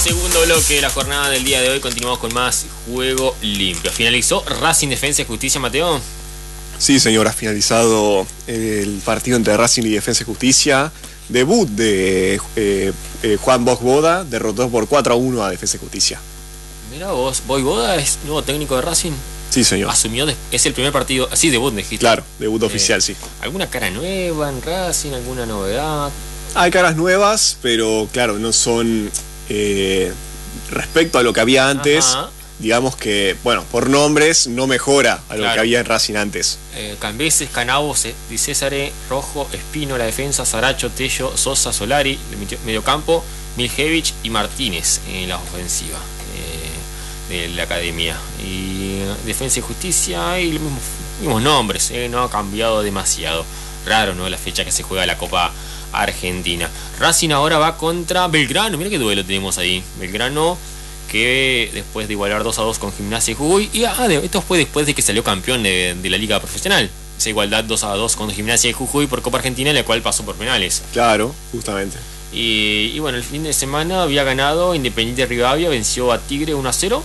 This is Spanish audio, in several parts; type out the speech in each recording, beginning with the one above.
segundo bloque de la jornada del día de hoy. Continuamos con más Juego Limpio. ¿Finalizó Racing Defensa y Justicia, Mateo? Sí, señor, ha finalizado el partido entre Racing y Defensa y Justicia. Debut de Juan Bosch Boda, derrotó por 4-1 a Defensa y Justicia. Mira vos, Boda es nuevo técnico de Racing. Sí, señor. Asumió, es el primer partido, sí, debut, dijiste. Claro, debut oficial, sí. ¿Alguna cara nueva en Racing? ¿Alguna novedad? Hay caras nuevas, pero claro, no son respecto a lo que había antes. Ajá. Digamos que, bueno, por nombres no mejora a lo que había en Racing antes. Cambeses, Canavo, Di Césare, Rojo, Espino, la defensa, Saracho, Tello, Sosa, Solari, mediocampo, Miljevich y Martínez en la ofensiva de la academia. Y Defensa y Justicia y los mismos nombres, no ha cambiado demasiado. Raro, ¿no? La fecha que se juega la Copa Argentina. Racing ahora va contra Belgrano. Mira qué duelo tenemos ahí. Belgrano, que después de igualar 2-2 con Gimnasia y Jujuy, y esto fue después de que salió campeón de la Liga Profesional. Esa igualdad 2-2 con Gimnasia y Jujuy por Copa Argentina, en la cual pasó por penales. Claro, justamente. Y bueno, el fin de semana había ganado Independiente Rivadavia, venció a Tigre 1-0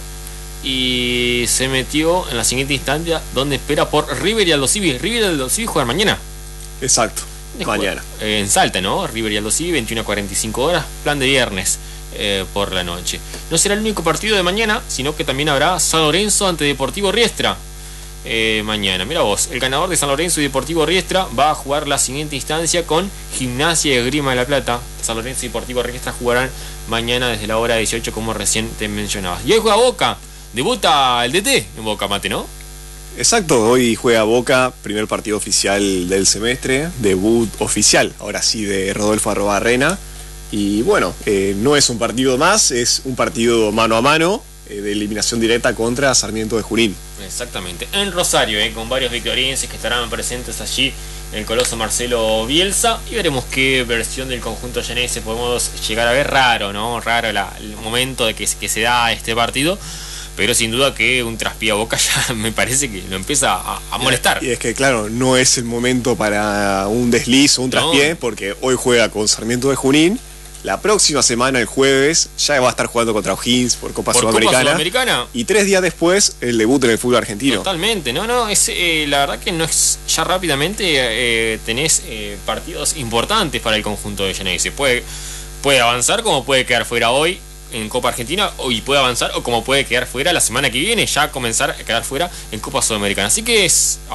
y se metió en la siguiente instancia, donde espera por River y Aldo Civi. River y Aldo Civi juegan mañana. Exacto, mañana. En Salta, ¿no? River y Aldo Civi, 21:45 horas, plan de viernes. Por la noche. No será el único partido de mañana, sino que también habrá San Lorenzo ante Deportivo Riestra mañana. Mira vos, el ganador de San Lorenzo y Deportivo Riestra va a jugar la siguiente instancia con Gimnasia y Esgrima de la Plata. San Lorenzo y Deportivo Riestra jugarán mañana desde la hora 18, como recién te mencionabas. Y hoy juega Boca, debuta el DT en Boca, Mate, ¿no? Exacto, hoy juega Boca, primer partido oficial del semestre, debut oficial, ahora sí, de Rodolfo Arrobarrena. Y bueno, no es un partido más, es un partido mano a mano de eliminación directa contra Sarmiento de Junín. Exactamente, en Rosario, con varios victorienses que estarán presentes allí, el coloso Marcelo Bielsa, y veremos qué versión del conjunto llanense podemos llegar a ver. Raro, ¿no? Raro el momento de que se da este partido, pero sin duda que un traspié a Boca ya me parece que lo empieza a molestar. Y es que claro, no es el momento para un desliz o un traspié, porque hoy juega con Sarmiento de Junín. La próxima semana, el jueves, ya va a estar jugando contra O'Higgins por Copa Sudamericana. Y 3 días después, el debut en el fútbol argentino. Totalmente, no, es, la verdad que no es, ya rápidamente tenés partidos importantes para el conjunto de Llanese. Puede avanzar como puede quedar fuera hoy en Copa Argentina, y puede avanzar o como puede quedar fuera la semana que viene, ya comenzar a quedar fuera en Copa Sudamericana. Así que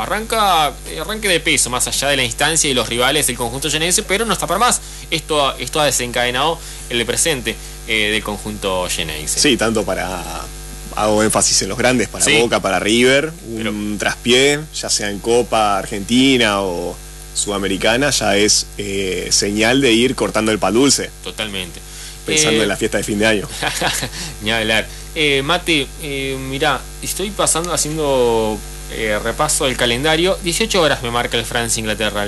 arranque de peso, más allá de la instancia y los rivales del conjunto llanense, pero no está para más. Esto ha desencadenado el presente del conjunto llanense. Sí, tanto hago énfasis en los grandes, para Boca, para River, un traspié, ya sea en Copa Argentina o Sudamericana, ya es señal de ir cortando el pan dulce. Totalmente. Pensando en la fiesta de fin de año. Ni hablar. Mate, mirá, estoy haciendo repaso del calendario. 18 horas me marca el France-Inglaterra.